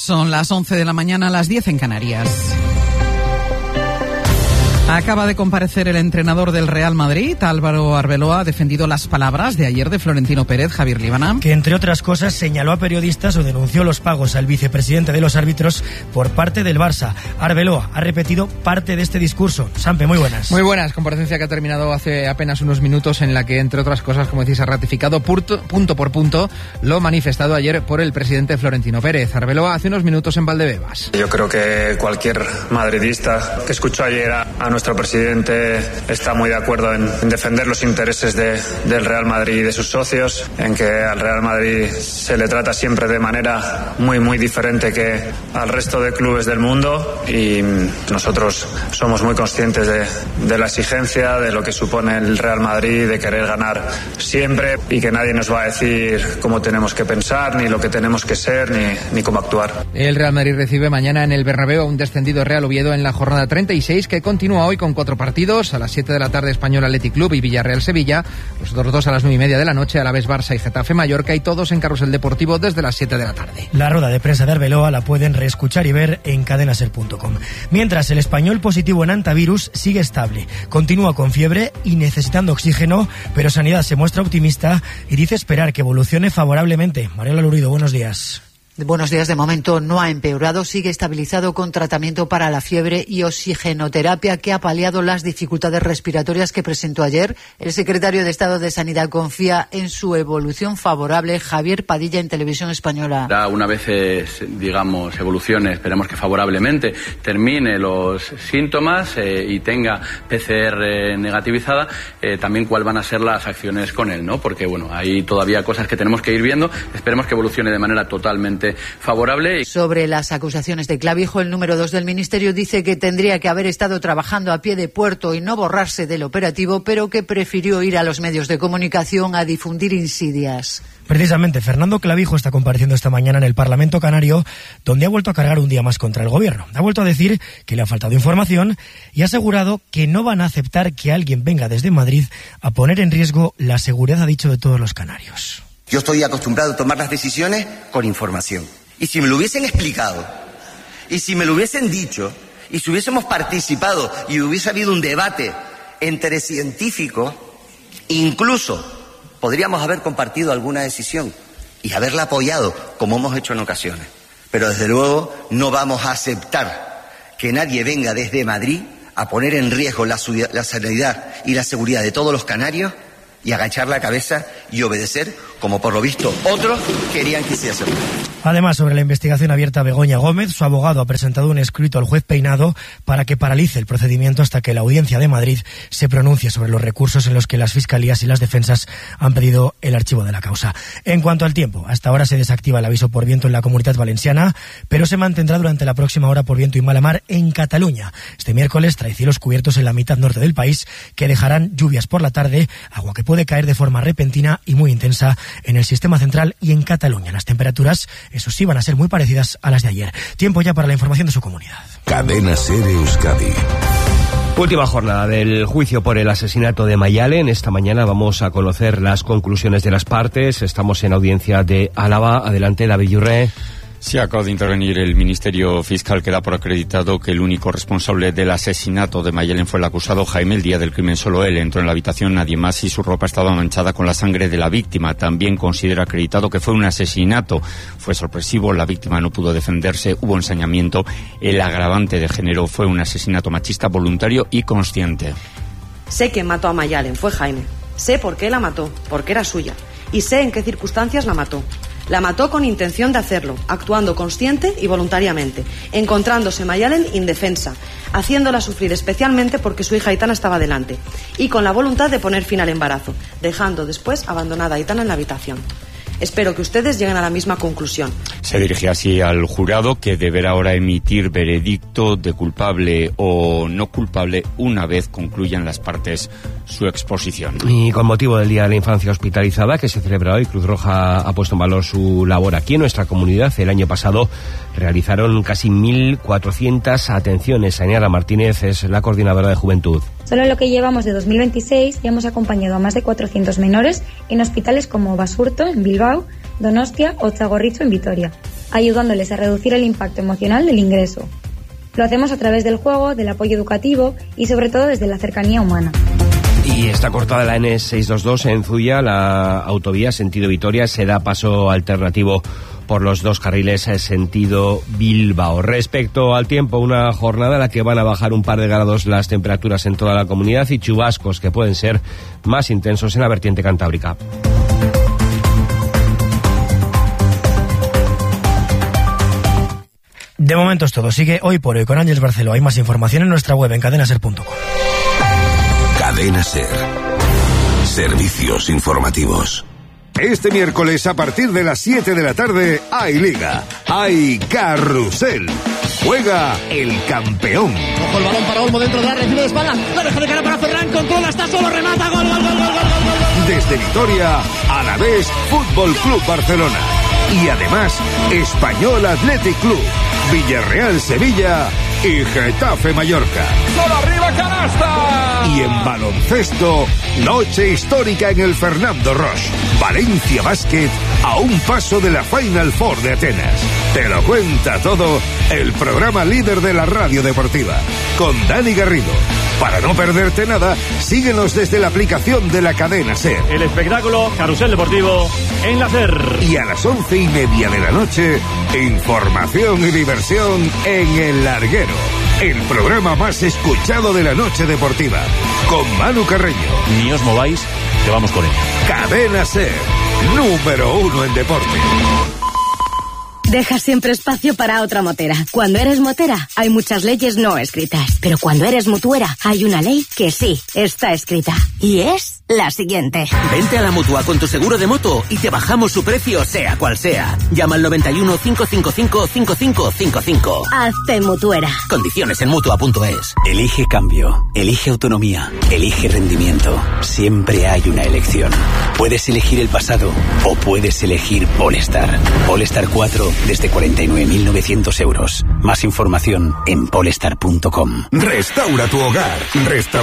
Son las 11 de la mañana, las 10 en Canarias. Acaba de comparecer el entrenador del Real Madrid, Álvaro Arbeloa, ha defendido las palabras de ayer de Florentino Pérez, Javier Líbana. Que entre otras cosas señaló a periodistas o denunció los pagos al vicepresidente de los árbitros por parte del Barça. Arbeloa ha repetido parte de este discurso. Sampe, muy buenas. Muy buenas, comparecencia que ha terminado hace apenas unos minutos en la que, entre otras cosas, como decís, ha ratificado punto por punto lo manifestado ayer por el presidente Florentino Pérez. Arbeloa hace unos minutos en Valdebebas. Yo creo que cualquier madridista que escuchó ayer a nuestro presidente está muy de acuerdo en defender los intereses del Real Madrid y de sus socios, en que al Real Madrid se le trata siempre de manera muy diferente que al resto de clubes del mundo, y nosotros somos muy conscientes de la exigencia, de lo que supone el Real Madrid, de querer ganar siempre, y que nadie nos va a decir cómo tenemos que pensar, ni lo que tenemos que ser, ni cómo actuar. El Real Madrid recibe mañana en el Bernabéu a un descendido Real Oviedo en la jornada 36, que continúa hoy con 4 partidos. A las 7 de la tarde Español Athletic Club y Villarreal Sevilla, los otros 2 a las 9:30 de la noche, Alavés Barça y Getafe Mallorca, y todos en Carrusel Deportivo desde las 7 de la tarde. La rueda de prensa de Arbeloa la pueden reescuchar y ver en cadenaser.com. Mientras, el español positivo en antivirus sigue estable, continúa con fiebre y necesitando oxígeno, pero Sanidad se muestra optimista y dice esperar que evolucione favorablemente. Mariela Lurido, buenos días. Buenos días. De momento no ha empeorado, sigue estabilizado con tratamiento para la fiebre y oxigenoterapia, que ha paliado las dificultades respiratorias que presentó ayer. El secretario de Estado de Sanidad confía en su evolución favorable. Javier Padilla, en Televisión Española. Una vez, evolucione, esperemos que favorablemente, termine los síntomas y tenga PCR negativizada, también cuáles van a ser las acciones con él, ¿no? Porque, hay todavía cosas que tenemos que ir viendo. Esperemos que evolucione de manera totalmente favorable. Sobre las acusaciones de Clavijo, el número 2 del Ministerio dice que tendría que haber estado trabajando a pie de puerto y no borrarse del operativo, pero que prefirió ir a los medios de comunicación a difundir insidias. Precisamente, Fernando Clavijo está compareciendo esta mañana en el Parlamento Canario, donde ha vuelto a cargar un día más contra el gobierno. Ha vuelto a decir que le ha faltado información y ha asegurado que no van a aceptar que alguien venga desde Madrid a poner en riesgo la seguridad, ha dicho, de todos los canarios. Yo estoy acostumbrado a tomar las decisiones con información. Y si me lo hubiesen explicado, y si me lo hubiesen dicho, y si hubiésemos participado y hubiese habido un debate entre científicos, incluso podríamos haber compartido alguna decisión y haberla apoyado, como hemos hecho en ocasiones. Pero desde luego no vamos a aceptar que nadie venga desde Madrid a poner en riesgo la sanidad y la seguridad de todos los canarios y agachar la cabeza y obedecer, como por lo visto otros querían que hiciesen. Además, sobre la investigación abierta a Begoña Gómez, su abogado ha presentado un escrito al juez Peinado para que paralice el procedimiento hasta que la Audiencia de Madrid se pronuncie sobre los recursos en los que las fiscalías y las defensas han pedido el archivo de la causa. En cuanto al tiempo, hasta ahora se desactiva el aviso por viento en la Comunitat Valenciana, pero se mantendrá durante la próxima hora por viento y mala mar en Cataluña. Este miércoles trae cielos cubiertos en la mitad norte del país, que dejarán lluvias por la tarde, agua que puede caer de forma repentina y muy intensa en el sistema central y en Cataluña. Las temperaturas, eso sí, van a ser muy parecidas a las de ayer. Tiempo ya para la información de su comunidad. Cadena Ser Euskadi. Última jornada del juicio por el asesinato de Mayalen. Esta mañana vamos a conocer las conclusiones de las partes. Estamos en audiencia de Álava. Adelante, David Yurre. Sí, acaba de intervenir el Ministerio Fiscal, que da por acreditado que el único responsable del asesinato de Mayalen fue el acusado Jaime. El día del crimen solo él entró en la habitación, nadie más, y su ropa estaba manchada con la sangre de la víctima. También considera acreditado que fue un asesinato. Fue sorpresivo, la víctima no pudo defenderse, hubo ensañamiento. El agravante de género fue un asesinato machista voluntario y consciente. Sé quién mató a Mayalen, fue Jaime. Sé por qué la mató, porque era suya. Y sé en qué circunstancias la mató. La mató con intención de hacerlo, actuando consciente y voluntariamente, encontrándose Mayalen indefensa, haciéndola sufrir especialmente porque su hija Aitana estaba delante, y con la voluntad de poner fin al embarazo, dejando después abandonada a Aitana en la habitación. Espero que ustedes lleguen a la misma conclusión. Se dirige así al jurado, que deberá ahora emitir veredicto de culpable o no culpable una vez concluyan las partes su exposición. Y con motivo del Día de la Infancia Hospitalizada, que se celebra hoy, Cruz Roja ha puesto en valor su labor aquí en nuestra comunidad. El año pasado realizaron casi 1.400 atenciones. Ainara Martínez es la coordinadora de Juventud. Solo en lo que llevamos de 2026 ya hemos acompañado a más de 400 menores en hospitales como Basurto, en Bilbao, Donostia o Txagorritxu, en Vitoria. ayudándoles a reducir el impacto emocional del ingreso. Lo hacemos a través del juego, del apoyo educativo y sobre todo desde la cercanía humana. Y está cortada la N622 en Zuya, la autovía sentido Vitoria, se da paso alternativo por los 2 carriles sentido Bilbao. Respecto al tiempo, una jornada en la que van a bajar un par de grados las temperaturas en toda la comunidad y chubascos que pueden ser más intensos en la vertiente cantábrica. De momento es todo. Sigue Hoy por Hoy con Ángeles Barceló. Hay más información en nuestra web en cadenaser.com. Cadena Ser. Servicios informativos. Este miércoles a partir de las 7 de la tarde hay Liga, hay Carrusel. Juega el campeón. Ojo el balón para Olmo dentro de la recibe de espalda. La deja de cara para Ferran, controla, está solo, remata, gol. Desde Vitoria, Alavés Fútbol Club Barcelona. Y además, Español Athletic Club, Villarreal Sevilla y Getafe Mallorca. ¡Solo arriba, canasta! Y en baloncesto, noche histórica en el Fernando Roche. Valencia Basket a un paso de la Final Four de Atenas. Te lo cuenta todo el programa líder de la radio deportiva, con Dani Garrido. Para no perderte nada, síguenos desde la aplicación de la cadena SER. El espectáculo Carrusel Deportivo en la SER. Y a las 11:30 de la noche, información y diversión en El Larguero, el programa más escuchado de la noche deportiva, con Manu Carreño. Ni os mováis, que vamos con ella. Cadena SER, número 1 en deporte. Deja siempre espacio para otra motera. Cuando eres motera, hay muchas leyes no escritas. Pero cuando eres mutuera, hay una ley que sí está escrita. Y es la siguiente. Vente a la Mutua con tu seguro de moto y te bajamos su precio, sea cual sea. Llama al 91 555 5555. Hazte mutuera. Condiciones en Mutua.es. Elige cambio, elige autonomía, elige rendimiento. Siempre hay una elección. Puedes elegir el pasado o puedes elegir Polestar. Polestar 4 desde 49.900 euros. Más información en polestar.com. Restaura tu hogar. Restaura